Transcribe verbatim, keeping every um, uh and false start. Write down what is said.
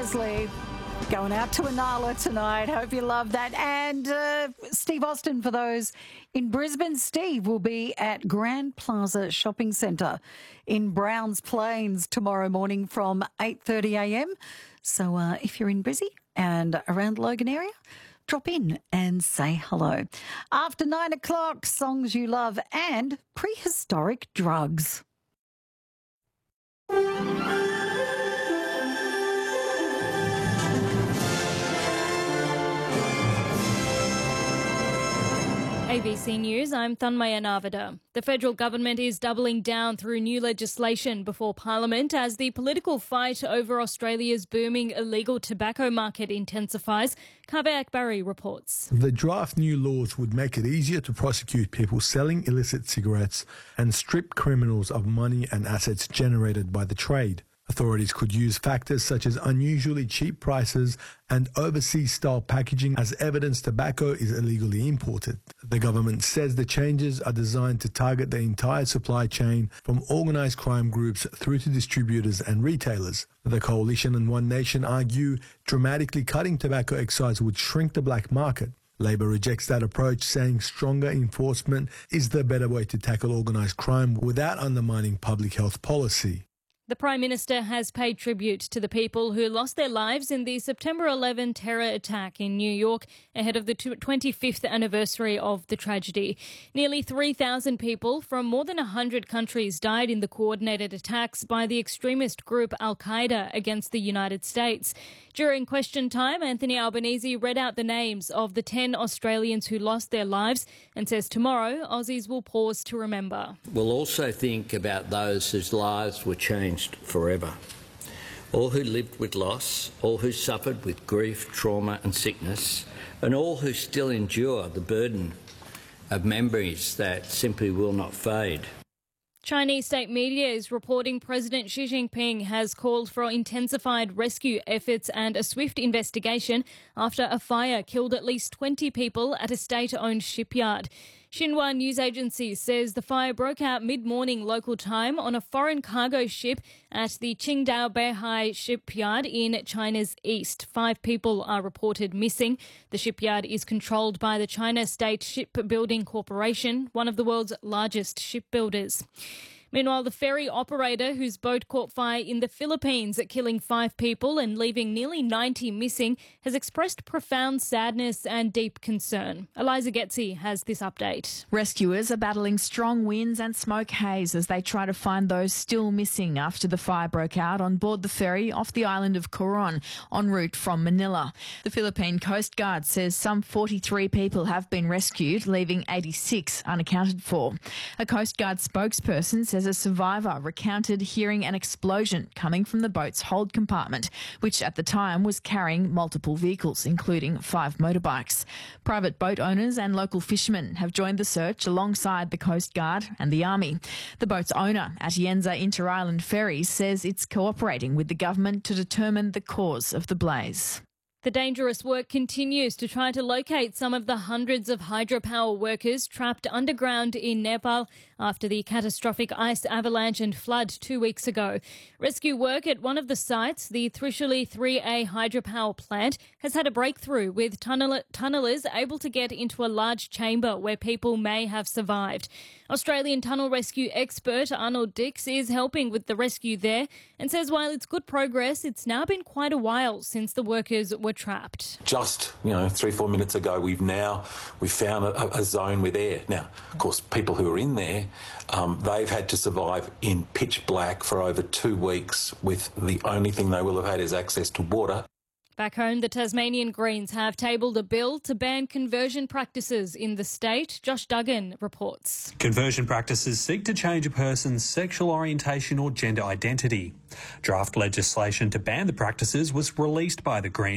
Presley. Going out to Inala tonight. Hope you love that. And uh, Steve Austin, for those in Brisbane, Steve will be at Grand Plaza Shopping Centre in Browns Plains tomorrow morning from eight thirty a m. So uh, if you're in Brizzy and around the Logan area, drop in and say hello. After nine o'clock, songs you love and prehistoric drugs. A B C News, I'm Thanmaya Narvada. The federal government is doubling down through new legislation before Parliament as the political fight over Australia's booming illegal tobacco market intensifies. Kaveh Akbari reports. The draft new laws would make it easier to prosecute people selling illicit cigarettes and strip criminals of money and assets generated by the trade. Authorities could use factors such as unusually cheap prices and overseas-style packaging as evidence tobacco is illegally imported. The government says the changes are designed to target the entire supply chain from organised crime groups through to distributors and retailers. The Coalition and One Nation argue dramatically cutting tobacco excise would shrink the black market. Labor rejects that approach, saying stronger enforcement is the better way to tackle organised crime without undermining public health policy. The Prime Minister has paid tribute to the people who lost their lives in the September eleventh terror attack in New York ahead of the twenty-fifth anniversary of the tragedy. Nearly three thousand people from more than one hundred countries died in the coordinated attacks by the extremist group Al-Qaeda against the United States. During question time, Anthony Albanese read out the names of the ten Australians who lost their lives and says tomorrow Aussies will pause to remember. We'll also think about those whose lives were changed forever. All who lived with loss, all who suffered with grief, trauma and sickness, and all who still endure the burden of memories that simply will not fade. Chinese state media is reporting President Xi Jinping has called for intensified rescue efforts and a swift investigation after a fire killed at least twenty people at a state-owned shipyard. Xinhua news agency says the fire broke out mid-morning local time on a foreign cargo ship at the Qingdao Beihai shipyard in China's east. Five people are reported missing. The shipyard is controlled by the China State Shipbuilding Corporation, one of the world's largest shipbuilders. Meanwhile, the ferry operator whose boat caught fire in the Philippines, killing five people and leaving nearly ninety missing, has expressed profound sadness and deep concern. Eliza Getzi has this update. Rescuers are battling strong winds and smoke haze as they try to find those still missing after the fire broke out on board the ferry off the island of Coron, en route from Manila. The Philippine Coast Guard says some forty-three people have been rescued, leaving eighty-six unaccounted for. A Coast Guard spokesperson says a survivor recounted hearing an explosion coming from the boat's hold compartment, which at the time was carrying multiple vehicles, including five motorbikes. Private boat owners and local fishermen have joined the search alongside the Coast Guard and the Army. The boat's owner, Atienza Inter-Island Ferries, says it's cooperating with the government to determine the cause of the blaze. The dangerous work continues to try to locate some of the hundreds of hydropower workers trapped underground in Nepal after the catastrophic ice avalanche and flood two weeks ago. Rescue work at one of the sites, the Trishuli three A hydropower plant, has had a breakthrough, with tunnel- tunnellers able to get into a large chamber where people may have survived. Australian tunnel rescue expert Arnold Dix is helping with the rescue there and says while it's good progress, it's now been quite a while since the workers were trapped. Just, you know, three, four minutes ago, we've now we've found a, a zone with air. Now, of course, people who are in there, um, they've had to survive in pitch black for over two weeks with the only thing they will have had is access to water. Back home, the Tasmanian Greens have tabled a bill to ban conversion practices in the state. Josh Duggan reports. Conversion practices seek to change a person's sexual orientation or gender identity. Draft legislation to ban the practices was released by the Greens